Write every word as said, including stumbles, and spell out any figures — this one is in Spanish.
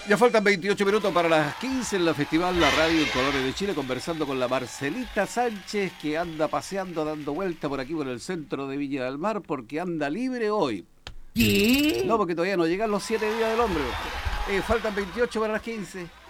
Ya faltan veintiocho minutos para las quince en la Festival La Radio en Colores de Chile, conversando con la Marcelita Sánchez, que anda paseando, dando vuelta por aquí por el centro de Viña del Mar, porque anda libre hoy. ¿Qué? No, porque todavía no llegan los siete días del hombre. Eh, faltan veintiocho para las quince.